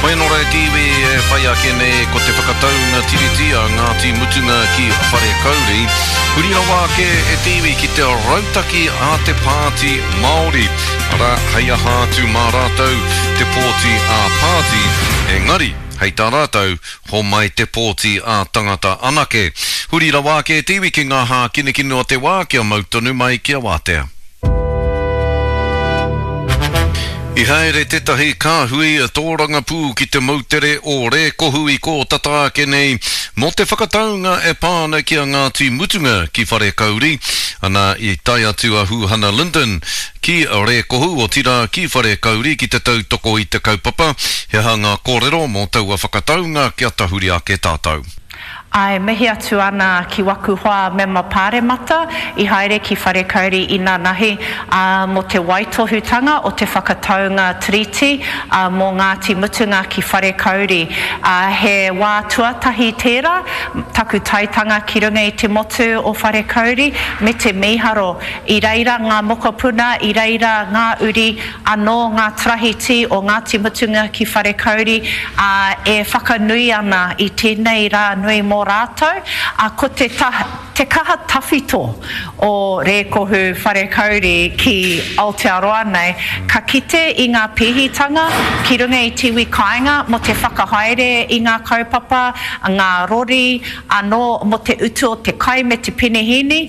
Wainora e tiwi e whai ake nei ko te whakataunga tiritia Ngāti Mutunga ki Whare Kauri. Hurira wake e tiwi ki te rautaki a te pāti Māori. Ara hei aha tu mā rātou te pōti a pāti. Engari, hei tā rātou, ho mai te pōti a tangata anake. Hurira wake e tiwi ki ngā hā kinekino te wā kia mautonu mai kia wātea. I haere tetahi kāhui a tōranga pū ki te mautere o re kohui ko tata ake nei mo te whakataunga e pāna ki a Ngāti Mutunga ki Whare Kauri ana i tai atu a Huhana Linden ki a re kohu o tira ki Whare Kauri ki te tautoko i te kaupapa he hanga kōrero mo taua whakataunga ki a tahuri ake tātou. Ai mehi atu ana ki waku hoa me mapare mata I haere ki Whare Kauri I nā nahi mo te waitohutanga o te whakataunga tiriti mō Ngāti Mutunga ki Whare Kauri. He wā tuatahi tērā, taku taitanga ki runga I te motu o Whare Kauri me te miharo. I reira ngā mokopuna, I reira ngā uri anō ngā trahiti o Ngāti Mutunga ki Whare Kauri e whakanui ana I tēnei rā nui mō rātou, ko te kaha tawhito o re kohu Whare Kauri ki Aotearoa nei, ka kite I ngā pihitanga ki runga I tiwi kāinga mo te whakahaere I ngā kaupapa, ngā rori, anō mo te utu o te kai me te pinehini.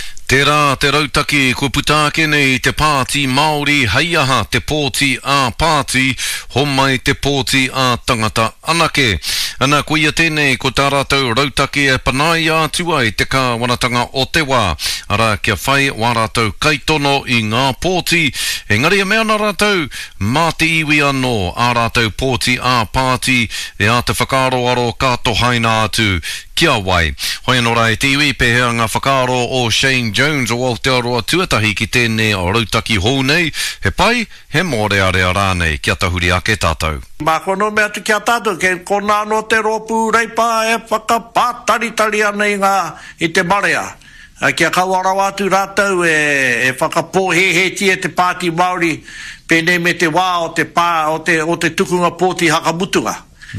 Tērā te rautaki ko putaake nei te pāti Māori hei aha te pōti a pāti, ho mai te pōti a tangata anake. Ana ko ia tēnei ko tā rātou rautaki e panai atu ai te kāwanatanga o te wā. Ara kia whai wā rātou kaitono I ngā pōti. Engari e mea nā rātou, mā te iwi anō a rātou pōti a pāti e a te whakaro aro kato haina atu. Kia wai. Hoi anō rai te iwi pehea ngā whakaro o Shane Jones o Aotearoa tuatahi ki tēnei o rautaki hou nei. He pai, he mōrearea rānei. Kia tahuri ake tātou. Mā kono mea tu kia tātou, ke kona no te ropu reipa e whakapātaritari ana I te marea. Kia kauarawa atu rātou e whakapōheheti e te pāti Māori pēnei me te wā o te tukunga pōti Hakamutunga.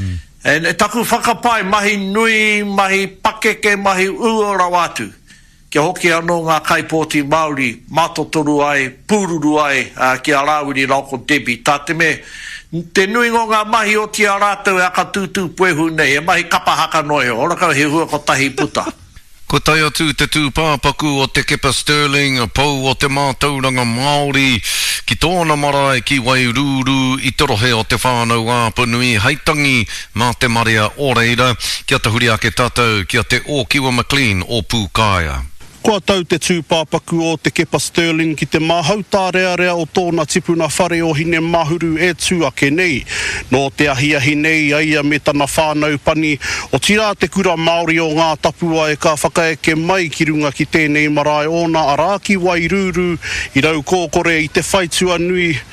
E taku whakapai mahi nui, mahi pakeke, mahi uora watu. Kia hoki anō ngā kaipōti Māori, mātotoru ai, pūruru ai, ki a Rāwiri Rauko Debbie. Tā te me, te nui ngō ngā mahi o tia rātou e aka tūtū puehu nei, e mahi kapahaka noi o, ora kau he hua ko tahi puta. Ko tai atu te tūpāpaku o te Kepa Sterling, pou o te mātauranga Māori, ki tōna marae ki Wairuru, I torohe o te whānau āpanui, heitangi mā te marea o reira, kia tahuri ake tātou, kia te o Kiwa McLean o Pūkāia. Kua tau te tūpāpaku o te Kepa Sterling ki te mahauta rea o tōna tipuna whare o hine mahuru e tū ake nei. Nō te ahi nei aia me tana whānau pani o tira te kura Māori o ngā tapua e ka whakaeke mai ki runga ki tēnei marae ona araki Wairuru I rau kōkore I te whaitua nui